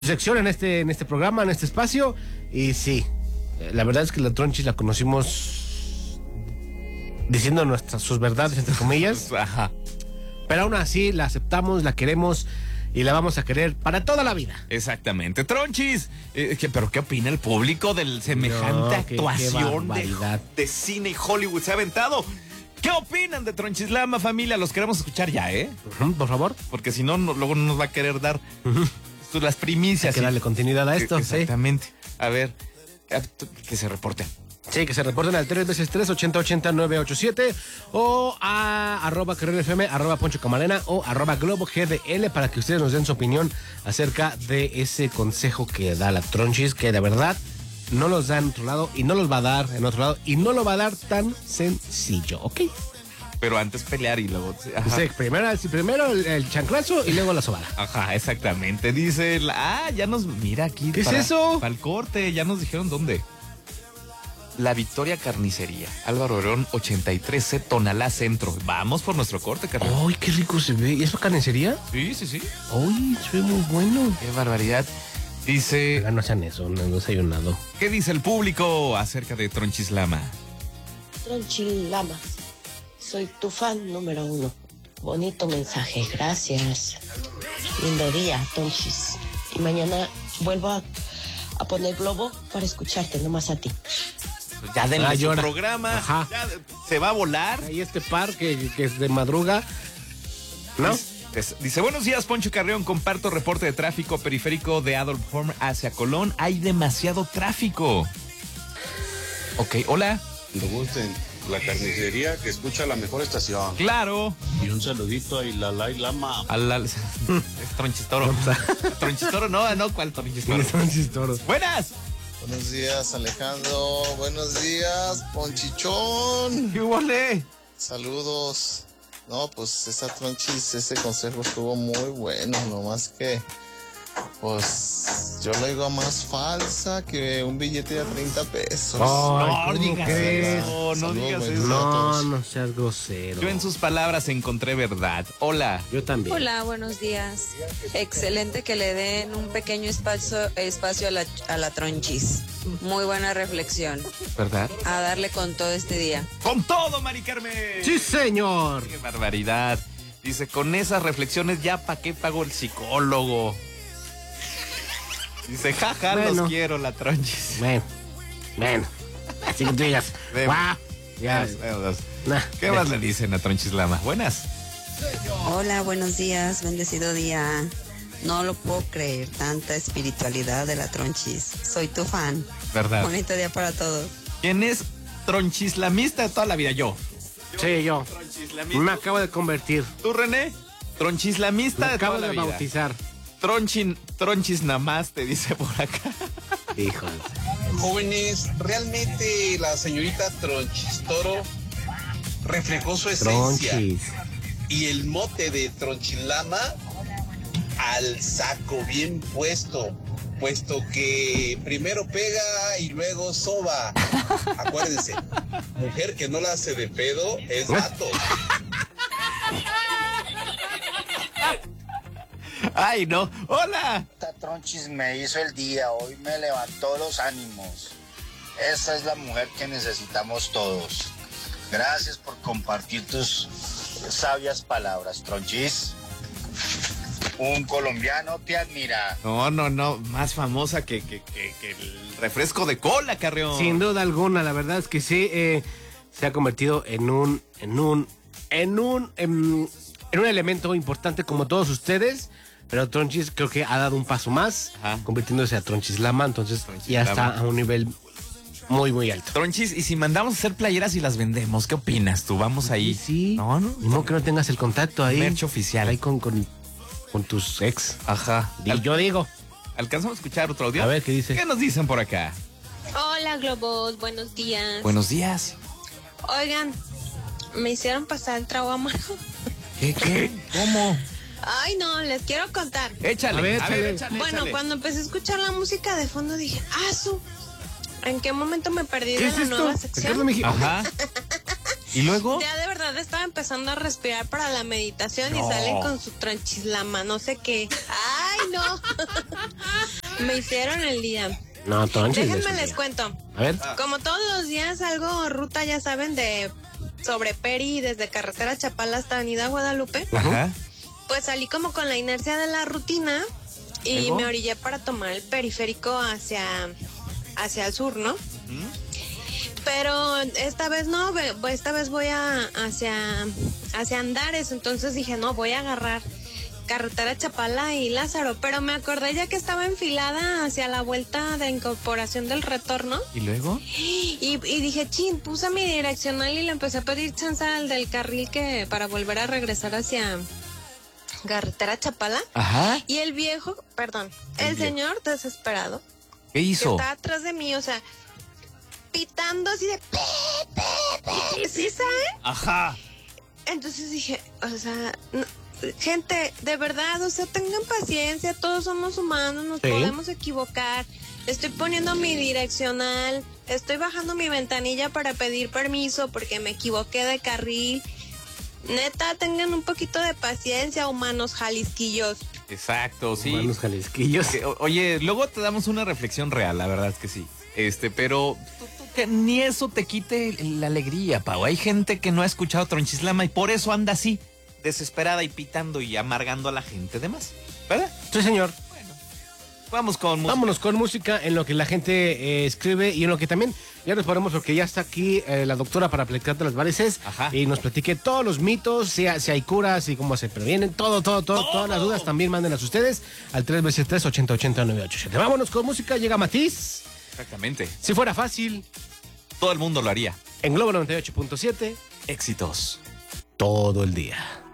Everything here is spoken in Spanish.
sección en este programa, en este espacio. Y sí, la verdad es que la Tronchis la conocimos diciendo sus verdades, entre comillas. Ajá. Pero aún así la aceptamos, la queremos y la vamos a querer para toda la vida. Exactamente. Tronchis, ¿pero qué opina el público del semejante actuación de cine y Hollywood se ha aventado? ¿Qué opinan de Tronchislama, familia? Los queremos escuchar ya, ¿eh? Por favor. Porque si no, luego no nos va a querer dar las primicias. Hay que darle continuidad a esto. Exactamente. ¿Sí? A ver, que se reporten. Sí, que se reporten al 323-8080-987 o a @carrerafm, @Poncho Camarena o @GloboGDL para que ustedes nos den su opinión acerca de ese consejo que da la Tronchis, que de verdad no los da en otro lado y no los va a dar en otro lado y no lo va a dar tan sencillo, ¿ok? Pero antes pelear y luego... Ajá. Sí, primero el chanclazo y luego la sobada. Ajá, exactamente. Dice... ya nos... Mira aquí. ¿Qué es eso? Para el corte, ya nos dijeron dónde. La Victoria Carnicería. Álvaro Obregón 83C, Tonalá Centro. Vamos por nuestro corte, carnal. ¡Ay, qué rico se ve! ¿Y es para carnicería? Sí. ¡Ay, se ve muy bueno! ¡Qué barbaridad! Dice... No sean eso, no he desayunado. ¿Qué dice el público acerca de Tronchislama? Tronchilama, soy tu fan número 1. Bonito mensaje, gracias. Lindo día, Tronchis. Y mañana vuelvo a poner Globo para escucharte, nomás a ti. Ya del programa. Ajá. Ya se va a volar. Ahí este par que es de madruga, ¿no? Dice, buenos días, Poncho Carreón, comparto reporte de tráfico periférico de Adolf Horm hacia Colón. Hay demasiado tráfico. Ok, hola. Cuando gusten, la carnicería que escucha la mejor estación. Claro. Y un saludito a Ilalai Lama. Es Tronchistoro. Tronchistoro, no, ¿cuál Tronchistoro? Tronchistoro. Buenas. Buenos días, Alejandro. Buenos días, Ponchichón. ¿Qué huele? Saludos. No, pues esa Tronchis, ese consejo estuvo muy bueno, nomás que, pues, yo lo digo más falsa que un billete de 30 pesos. No digas eso, no digas eso. No seas grosero. Yo en sus palabras encontré verdad. Hola. Yo también. Hola, buenos días. Excelente que le den un pequeño espacio a la Tronchis. Muy buena reflexión. ¿Verdad? A darle con todo este día. ¡Con todo, Mari Carmen! ¡Sí, señor! ¡Qué barbaridad! Dice, con esas reflexiones ya pa' qué pago el psicólogo. Dice, jaja, bueno. Los quiero, la Tronchis. Bueno. Así que tú digas, ¡guau! Ya. ¿Qué más le dicen a Tronchislama? Buenas. Hola, buenos días, bendecido día. No lo puedo creer, tanta espiritualidad de la Tronchis. Soy tu fan. ¿Verdad? Bonito día para todos. ¿Quién es tronchislamista de toda la vida? Yo. Sí, yo. Me acabo de convertir. ¿Tú, René? Tronchislamista de toda la vida. Acabo de bautizar. Tronchis namás, te dice por acá. Híjole. Jóvenes, realmente la señorita Tronchistoro reflejó su esencia. Tronchis. Y el mote de Tronchilama al saco, bien puesto que primero pega y luego soba. Acuérdense, mujer que no la hace de pedo es gato. Ay, no. ¡Hola! Esta Tronchis me hizo el día, hoy me levantó los ánimos. Esa es la mujer que necesitamos todos. Gracias por compartir tus sabias palabras, Tronchis. Un colombiano te admira. No, más famosa que el refresco de cola, Carreón. Sin duda alguna, la verdad es que sí, se ha convertido en un elemento importante como todos ustedes. Pero Tronchis creo que ha dado un paso más, convirtiéndose a Tronchislama, entonces ya está a un nivel muy, muy alto. Tronchis, y si mandamos a hacer playeras y las vendemos, ¿qué opinas tú? Vamos ahí. Sí. No. Ni modo que no tengas el contacto ahí. Merch oficial. Ahí con tus ex. Ajá. Yo digo. ¿Alcanzamos a escuchar otro audio? A ver, ¿qué dice? ¿Qué nos dicen por acá? Hola, Globos, buenos días. Buenos días. Oigan, me hicieron pasar el trago amargo. ¿Qué? ¿Cómo? Ay, no, les quiero contar. Échale. Bueno, cuando empecé a escuchar la música de fondo dije, ¿en qué momento me perdí de la nueva sección? Ajá. ¿Y luego? Ya de verdad estaba empezando a respirar para la meditación y salen con su Tronchislama, no sé qué. Ay, no! Me hicieron el día. No, tronchis. Déjenme les cuento. A ver. Como todos los días salgo ruta, ya saben, sobre Peri, desde carretera Chapala hasta Avenida Guadalupe. Ajá. Pues salí como con la inercia de la rutina y ¿Luego? me orillé para tomar el periférico hacia el sur, ¿no? Pero esta vez no, esta vez voy hacia Andares, entonces dije, no, voy a agarrar carretera Chapala y Lázaro, pero me acordé ya que estaba enfilada hacia la vuelta de incorporación del retorno. ¿Y luego? Y dije, chin, puse mi direccional y le empecé a pedir chance al del carril para volver a regresar hacia carretera Chapala. Ajá. Y el viejo, el señor desesperado, ¿Qué que hizo? está atrás de mí, o sea, pitando así de ¿sí saben? Ajá. Entonces dije, o sea, gente, de verdad, o sea, tengan paciencia, todos somos humanos, nos podemos equivocar. Estoy poniendo mi direccional, estoy bajando mi ventanilla para pedir permiso porque me equivoqué de carril. Neta, tengan un poquito de paciencia, humanos jalisquillos. Exacto, sí. Humanos jalisquillos. Oye, luego te damos una reflexión real, la verdad es que sí. Pero que ni eso te quite la alegría, Pau. Hay gente que no ha escuchado Tronchislama y por eso anda así, desesperada y pitando y amargando a la gente de más, ¿verdad? Sí, señor. Vamos con música. Vámonos con música en lo que la gente escribe y en lo que también ya nos ponemos porque ya está aquí la doctora para platicarte las varices. Ajá. Y nos platique todos los mitos, si hay curas y cómo se previenen, todo, todas las dudas también mándenlas ustedes al 323-8080-987. Vámonos con música, llega Matiz. Exactamente. Si fuera fácil, todo el mundo lo haría. En Globo 98.7, Éxitos. todo el día.